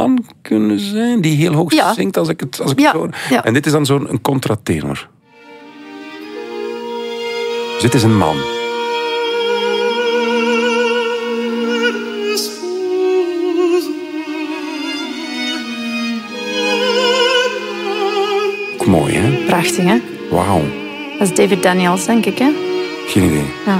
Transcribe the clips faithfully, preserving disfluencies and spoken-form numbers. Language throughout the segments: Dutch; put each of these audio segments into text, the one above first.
man kunnen zijn die heel hoog Ja. zingt als ik het, als ik Ja. het hoor. Ja. En dit is dan zo'n een contratenor. Dus dit is een man. Ook mooi, hè? Prachtig, hè? Wauw. Dat is David Daniels, denk ik, hè? Geen idee. Ja.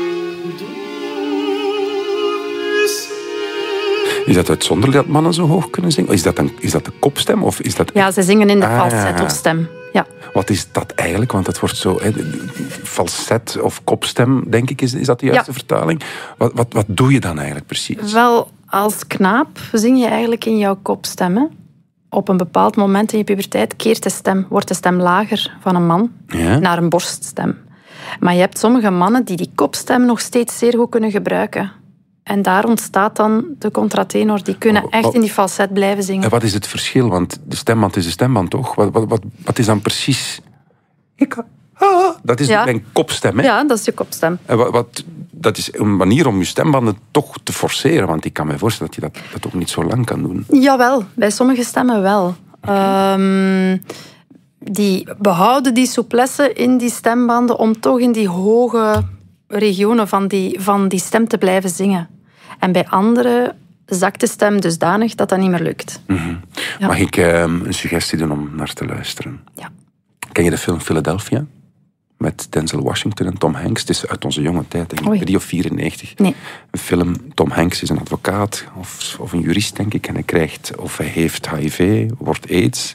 Is dat uitzonderlijk dat mannen zo hoog kunnen zingen? Is dat, een, is dat de kopstem? Of is dat... Ja, ze zingen in de Ah. falset of stem. Ja. Wat is dat eigenlijk? Want het wordt zo... Hè, falset of kopstem, denk ik, is, is dat de juiste Ja. vertaling? Wat, wat, wat doe je dan eigenlijk precies? Wel, als knaap zing je eigenlijk in jouw kopstem, hè? Op een bepaald moment in je puberteit keert de stem, wordt de stem lager van een man Ja? naar een borststem. Maar je hebt sommige mannen die die kopstem nog steeds zeer goed kunnen gebruiken. En daar ontstaat dan de contratenor. Die kunnen Wat- echt in die falset blijven zingen. En wat is het verschil? Want de stemband is de stemband, toch? Wat, wat, wat, wat is dan precies... Ik... Ah, dat is Ja. mijn kopstem, hè? Ja, dat is je kopstem. En wat, wat, dat is een manier om je stembanden toch te forceren. Want ik kan me voorstellen dat je dat, dat ook niet zo lang kan doen. Jawel, bij sommige stemmen wel. Ehm, die behouden die souplesse in die stembanden om toch in die hoge regionen van die, van die stem te blijven zingen. En bij anderen zakt de stem dusdanig dat dat niet meer lukt. Mm-hmm. Ja. Mag ik eh, een suggestie doen om naar te luisteren? Ja. Ken je de film Philadelphia? Met Denzel Washington en Tom Hanks. Het is uit onze jonge tijd, denk ik, Oei. drie of vierennegentig. Nee. Een film, Tom Hanks is een advocaat of, of een jurist, denk ik. En hij krijgt, of hij heeft H I V, wordt AIDS.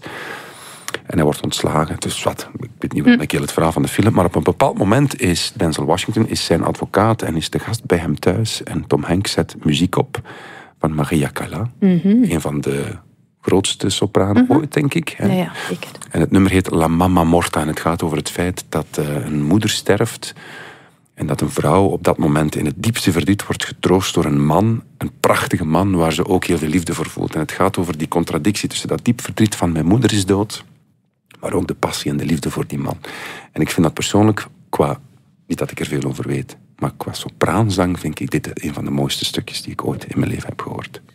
En hij wordt ontslagen. Dus wat, ik weet niet wat ik heel het verhaal van de film. Maar op een bepaald moment is Denzel Washington is zijn advocaat en is de gast bij hem thuis. En Tom Hanks zet muziek op van Maria Callas. Mhm. Een van de grootste sopranen ooit, denk ik. hè. Ja, ja, zeker. En het nummer heet La Mamma Morta. En het gaat over het feit dat uh, een moeder sterft. En dat een vrouw op dat moment in het diepste verdriet wordt getroost door een man. Een prachtige man waar ze ook heel veel liefde voor voelt. En het gaat over die contradictie tussen dat diep verdriet van mijn moeder is dood. Maar ook de passie en de liefde voor die man. En ik vind dat persoonlijk, qua, niet dat ik er veel over weet, maar qua sopraanzang vind ik dit een van de mooiste stukjes die ik ooit in mijn leven heb gehoord.